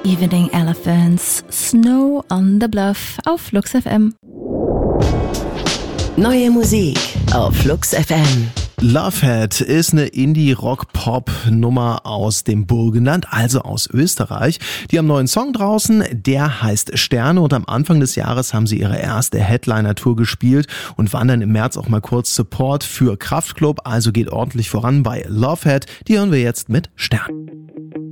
Evening Elephants, Snow on the Bluff auf Flux FM. Neue Musik auf Flux FM. Lovehead ist eine Indie-Rock-Pop-Nummer aus dem Burgenland, also aus Österreich. Die haben einen neuen Song draußen, der heißt Sterne, und am Anfang des Jahres haben sie ihre erste Headliner-Tour gespielt und waren dann im März auch mal kurz Support für Kraftklub, also geht ordentlich voran bei Lovehead. Die hören wir jetzt mit Stern.